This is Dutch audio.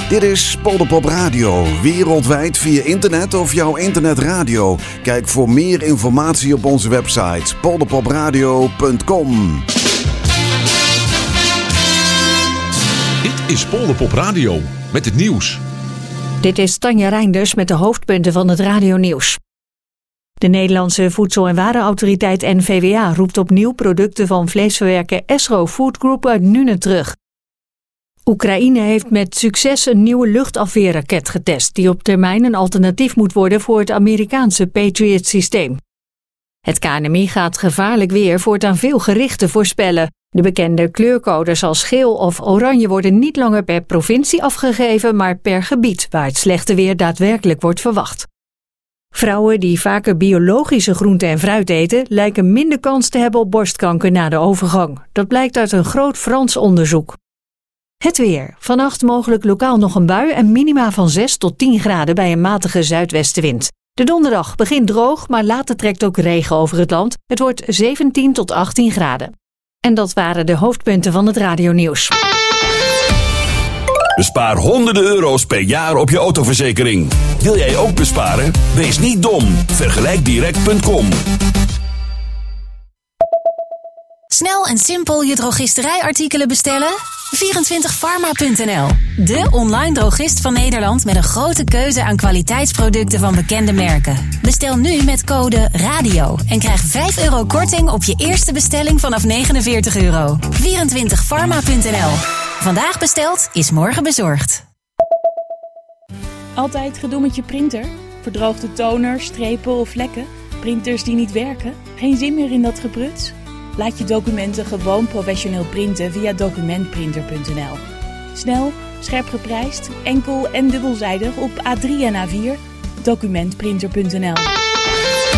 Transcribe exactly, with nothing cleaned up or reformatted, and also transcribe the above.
Dit is Polderpop Radio, wereldwijd via internet of jouw internetradio. Kijk voor meer informatie op onze website polderpopradio punt com. Dit is Polderpop Radio met het nieuws. Dit is Tanja Reinders met de hoofdpunten van het radionieuws. De Nederlandse Voedsel- en Warenautoriteit N V W A roept opnieuw producten van vleesverwerker Esro Food Group uit Nuenen terug. Oekraïne heeft met succes een nieuwe luchtafweerraket getest die op termijn een alternatief moet worden voor het Amerikaanse Patriot-systeem. Het K N M I gaat gevaarlijk weer voortaan veel gerichten voorspellen. De bekende kleurcodes als geel of oranje worden niet langer per provincie afgegeven, maar per gebied waar het slechte weer daadwerkelijk wordt verwacht. Vrouwen die vaker biologische groenten en fruit eten, lijken minder kans te hebben op borstkanker na de overgang. Dat blijkt uit een groot Frans onderzoek. Het weer. Vannacht mogelijk lokaal nog een bui en minima van zes tot tien graden bij een matige zuidwestenwind. De donderdag begint droog, maar later trekt ook regen over het land. Het wordt zeventien tot achttien graden. En dat waren de hoofdpunten van het radionieuws. Bespaar honderden euro's per jaar op je autoverzekering. Wil jij ook besparen? Wees niet dom. vergelijk direct punt com. Snel en simpel je drogisterijartikelen bestellen? vierentwintig pharma punt n l, de online drogist van Nederland met een grote keuze aan kwaliteitsproducten van bekende merken. Bestel nu met code RADIO en krijg vijf euro korting op je eerste bestelling vanaf negenenveertig euro. vierentwintig pharma punt n l. Vandaag besteld is morgen bezorgd. Altijd gedoe met je printer? Verdroogde toner, strepen of vlekken? Printers die niet werken? Geen zin meer in dat gebruts? Laat je documenten gewoon professioneel printen via documentprinter punt n l. Snel, scherp geprijsd, enkel en dubbelzijdig op A drie en A vier. documentprinter punt n l.